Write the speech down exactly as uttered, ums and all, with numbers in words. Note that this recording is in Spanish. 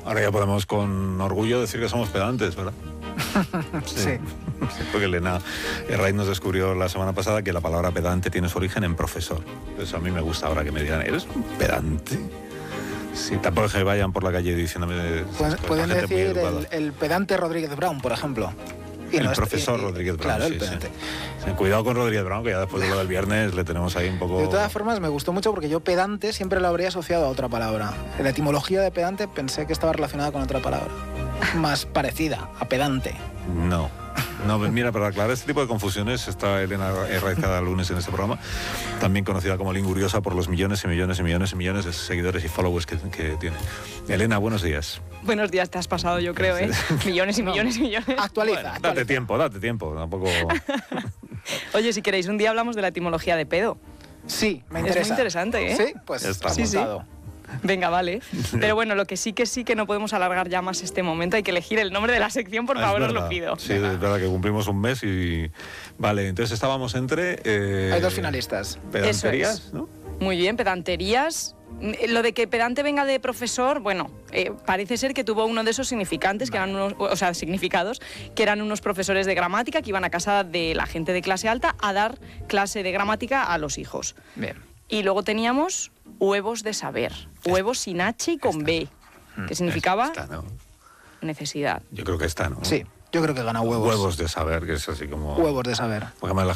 Ahora ya podemos con orgullo decir que somos pedantes, ¿verdad? Sí. Sí. Porque Elena Herraiz nos descubrió la semana pasada que la palabra pedante tiene su origen en profesor. Entonces a mí me gusta ahora que me digan, ¿eres un pedante? Sí, tampoco es que vayan por la calle diciéndome... Pueden, pueden gente muy decir educada. el, el pedante Rodríguez Brown, por ejemplo. Y El no es- profesor y- y- Rodríguez Brown, Claro, sí, el pedante. sí. Sí, cuidado con Rodríguez Brown, que ya después de lo del viernes le tenemos ahí un poco... De todas formas, me gustó mucho porque yo pedante siempre lo habría asociado a otra palabra. En la etimología de pedante pensé que estaba relacionada con otra palabra. Más parecida a pedante. No. No, mira, para aclarar este tipo de confusiones está Elena Herraiz cada lunes en este programa, también conocida como Linguriosa por los millones y millones y millones y millones de seguidores y followers que, que tiene. Elena, buenos días. Buenos días, te has pasado, yo creo, ¿eh? Millones y millones y millones. Actualiza, Bueno, actualiza. date tiempo, date tiempo, tampoco... Oye, si queréis, un día hablamos de la etimología de pedo. Sí, me Es interesa. muy interesante, ¿eh? Sí, pues Ya está estamos. Sí, sí. apuntado. Venga, vale. Pero bueno, lo que sí que sí que no podemos alargar ya más este momento. Hay que elegir el nombre de la sección, por Ah, favor, es os lo verdad. pido. Sí, es verdad que cumplimos un mes y... Vale, entonces estábamos entre... eh, Hay dos finalistas. Pedanterías, Eso es. ¿no? Muy bien, pedanterías. Lo de que pedante venga de profesor, bueno, eh, parece ser que tuvo uno de esos significantes, que eran unos, o sea, significados, que eran unos profesores de gramática que iban a casa de la gente de clase alta a dar clase de gramática a los hijos. Bien. Y luego teníamos huevos de saber, huevos sin H y con B, que significaba Esta, ¿no? necesidad. Yo creo que está, ¿no? Sí, yo creo que gana huevos. Huevos de saber, que es así como... Huevos de saber. Porque además la